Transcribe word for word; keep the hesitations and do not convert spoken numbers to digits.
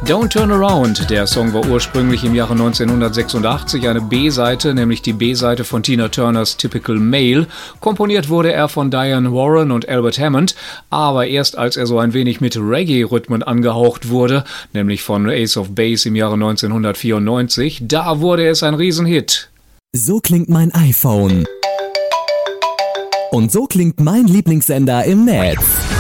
Don't Turn Around. Der Song war ursprünglich im Jahre neunzehnhundertsechsundachtzig eine B-Seite, nämlich die B-Seite von Tina Turners Typical Male. Komponiert wurde er von Diane Warren und Albert Hammond, aber erst als er so ein wenig mit Reggae-Rhythmen angehaucht wurde, nämlich von Ace of Base im Jahre neunzehnhundertvierundneunzig, da wurde es ein Riesenhit. So klingt mein iPhone. Und so klingt mein Lieblingssender im Netz.